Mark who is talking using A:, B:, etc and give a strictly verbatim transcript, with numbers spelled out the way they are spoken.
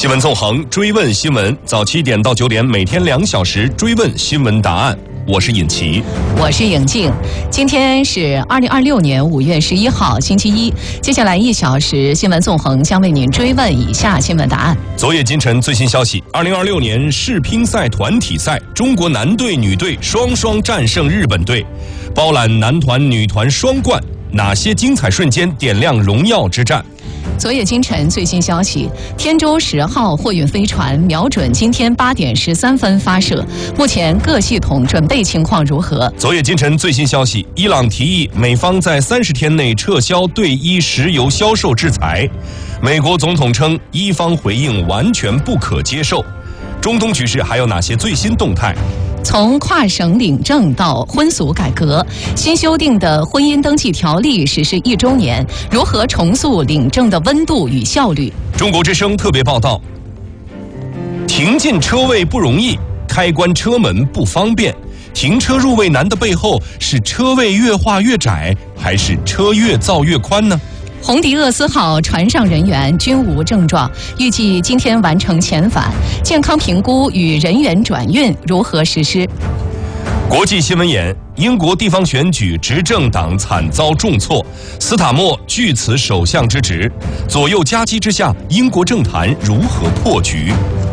A: 新闻纵横，追问新闻，早七点到九点，每天两小时追问新闻答案。我是尹奇，
B: 我是颖静。今天是二零二六年五月十一号，星期一。接下来一小时，新闻纵横将为您追问以下新闻答案。
A: 昨夜今晨最新消息：二零二六年世乒赛团体赛，中国男队、女队双双战胜日本队，包揽男团、女团双冠。哪些精彩瞬间点亮荣耀之战？
B: 昨夜今晨最新消息，天舟十号货运飞船瞄准今天八点十三分发射，目前各系统准备情况如何？
A: 昨夜今晨最新消息，伊朗提议美方在三十天内撤销对伊石油销售制裁，美国总统称伊方回应完全不可接受。中东局势还有哪些最新动态？
B: 从跨省领证到婚俗改革，新修订的婚姻登记条例实施一周年，如何重塑领证的温度与效率？
A: 中国之声特别报道：停进车位不容易，开关车门不方便。停车入位难的背后，是车位越画越窄，还是车越造越宽呢？
B: 红迪厄斯号船上人员均无症状，预计今天完成遣返。健康评估与人员转运如何实施？
A: 国际新闻眼：英国地方选举执政党惨遭重挫，斯塔默据此首相之职，左右夹击之下，英国政坛如何破局？